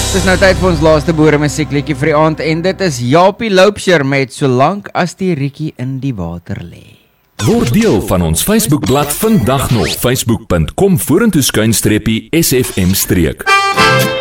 Dis nou tyd vir ons laaste boere musiekliedjie vir die aand en dit is Japie Loubser met Solank as die rietjie in die water lê. Word deel van ons Facebookblad vandag nog, facebook.com/SFM streek.